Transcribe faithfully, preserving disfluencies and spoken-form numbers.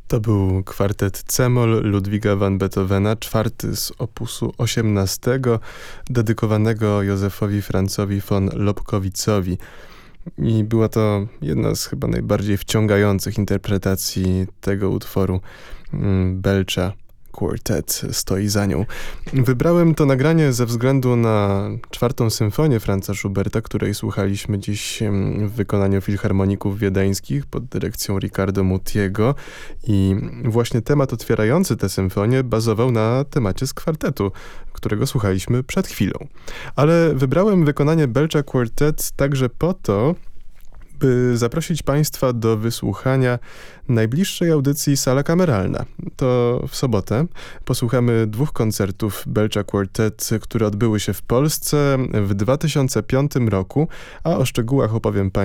To był kwartet C-moll Ludwiga van Beethovena, czwarty z opusu osiemnastego, dedykowanego Józefowi Franzowi von Lobkowicowi. I była to jedna z chyba najbardziej wciągających interpretacji tego utworu. Belcza Quartet stoi za nią. Wybrałem to nagranie ze względu na czwartą symfonię Franza Schuberta, której słuchaliśmy dziś w wykonaniu filharmoników wiedeńskich pod dyrekcją Riccardo Mutiego i właśnie temat otwierający tę symfonię bazował na temacie z kwartetu, którego słuchaliśmy przed chwilą. Ale wybrałem wykonanie Belcza Quartet także po to, by zaprosić Państwa do wysłuchania najbliższej audycji Sala Kameralna. To w sobotę posłuchamy dwóch koncertów Belcza Quartet, które odbyły się w Polsce w dwa tysiące piątym roku, a o szczegółach opowiem Państwu